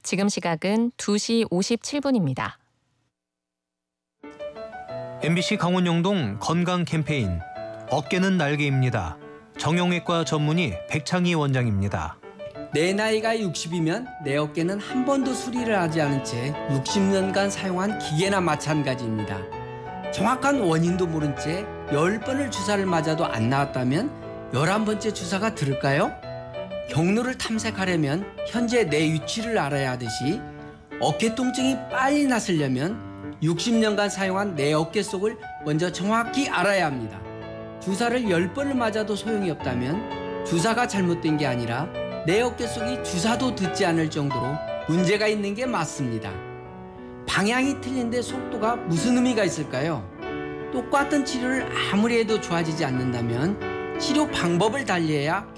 지금 시각은 2시 57분입니다. MBC 강원영동 건강 캠페인 어깨는 날개입니다. 정형외과 전문의 백창희 원장입니다. 내 나이가 60이면 내 어깨는 한 번도 수리를 하지 않은 채 60년간 사용한 기계나 마찬가지입니다. 정확한 원인도 모른 채 10번을 주사를 맞아도 안 나았다면 11번째 주사가 들을까요? 경로를 탐색하려면 현재 내 위치를 알아야 하듯이 어깨 통증이 빨리 낫으려면 60년간 사용한 내 어깨 속을 먼저 정확히 알아야 합니다. 주사를 10번을 맞아도 소용이 없다면 주사가 잘못된 게 아니라 내 어깨 속이 주사도 듣지 않을 정도로 문제가 있는 게 맞습니다. 방향이 틀린데 속도가 무슨 의미가 있을까요? 똑같은 치료를 아무리 해도 좋아지지 않는다면 치료 방법을 달리해야